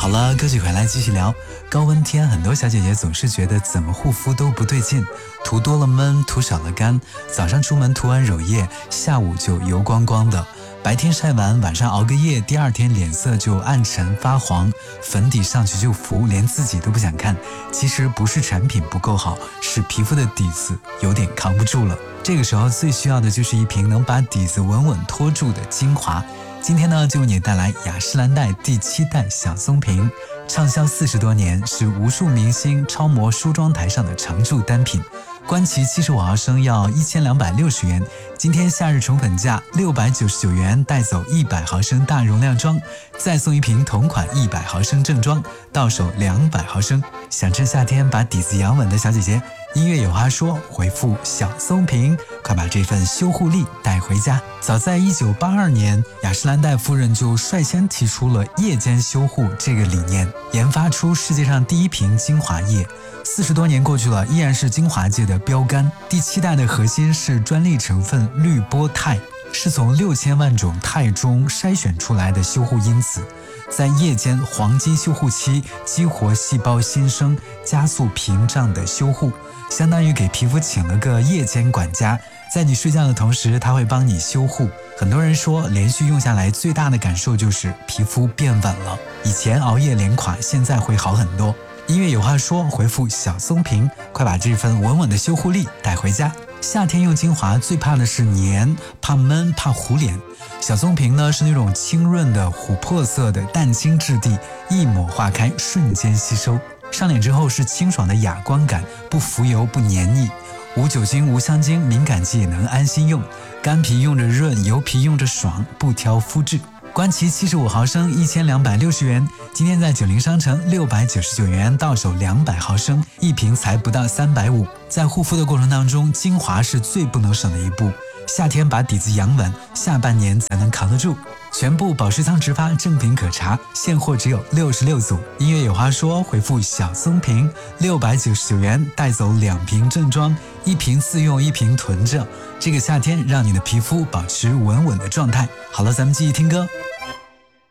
好了，歌曲回来继续聊。高温天，很多小姐姐总是觉得怎么护肤都不对劲，涂多了闷，涂少了干，早上出门涂完乳液，下午就油光光的，白天晒完，晚上熬个夜，第二天脸色就暗沉发黄，粉底上去就浮，连自己都不想看。其实不是产品不够好，是皮肤的底子有点扛不住了。这个时候最需要的就是一瓶能把底子稳稳托住的精华。今天呢，就为你带来雅诗兰黛第7代小松瓶，畅销40多年，是无数明星超模梳妆台上的常驻单品。官旗75毫升要1260元，今天夏日宠粉价699元，带走100毫升大容量装，再送一瓶同款100毫升正装，到手200毫升。想趁夏天把底子养稳的小姐姐，音乐有话说，回复小松瓶，快把这份修护力带回家。早在1982年，雅诗兰黛夫人就率先提出了夜间修护这个理念，研发出世界上第一瓶精华液。40多年过去了，依然是精华界的标杆。第7代的核心是专利成分滤波肽，是从6000万种肽中筛选出来的修护因子，在夜间黄金修护期激活细胞新生，加速屏障的修护，相当于给皮肤请了个夜间管家，在你睡觉的同时，它会帮你修护。很多人说，连续用下来最大的感受就是皮肤变稳了，以前熬夜脸垮，现在会好很多。音乐有话说，回复小松瓶，快把这份稳稳的修护力带回家。夏天用精华最怕的是黏，怕闷，怕糊脸。小松瓶呢是那种清润的琥珀色的淡晶质地，一抹化开，瞬间吸收。上脸之后是清爽的哑光感，不浮油不黏腻，无酒精无香精，敏感肌也能安心用。干皮用着润，油皮用着爽，不挑肤质。官旗75毫升1260元，今天在90商城699元，到手200毫升，一瓶才不到350。在护肤的过程当中，精华是最不能省的一步。夏天把底子养稳，下半年才能扛得住。全部保湿仓直发，正品可查，现货只有66组。音乐有话说，回复小松瓶699元，带走2瓶正装，一瓶自用，一瓶囤着。这个夏天让你的皮肤保持稳稳的状态。好了，咱们继续听歌。